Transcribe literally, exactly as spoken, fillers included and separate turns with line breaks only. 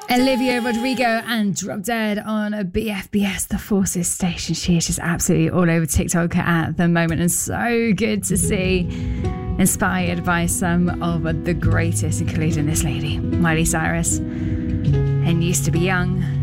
Olivia Rodrigo and Drop Dead on a B F B S, the Forces station. She is just absolutely all over TikTok at the moment, and so good to see, inspired by some of the greatest, including this lady, Miley Cyrus, and Used to Be Young.